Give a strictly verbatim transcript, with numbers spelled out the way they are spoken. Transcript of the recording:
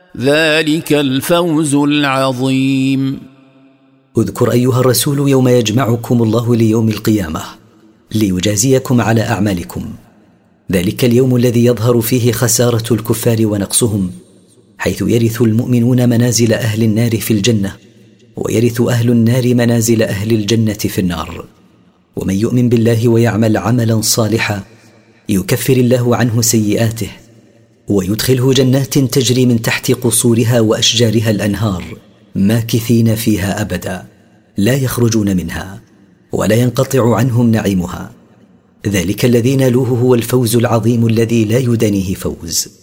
ذلك الفوز العظيم. اذكر أيها الرسول يوم يجمعكم الله ليوم القيامة ليجازيكم على أعمالكم، ذلك اليوم الذي يظهر فيه خسارة الكفار ونقصهم، حيث يرث المؤمنون منازل أهل النار في الجنة، ويرث أهل النار منازل أهل الجنة في النار. ومن يؤمن بالله ويعمل عملا صالحا يكفر الله عنه سيئاته ويدخله جنات تجري من تحت قصورها وأشجارها الأنهار ماكثين فيها أبدا لا يخرجون منها ولا ينقطع عنهم نعيمها. ذلك الذي نالوه هو الفوز العظيم الذي لا يدانيه فوز.